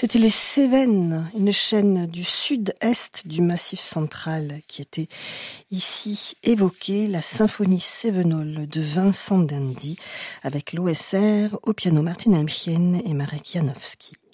C'était les Cévennes, une chaîne du sud-est du Massif central qui était ici évoquée, la symphonie cévenole de Vincent d'Indy avec l'OSR au piano Martin Elmchen et Marek Janowski.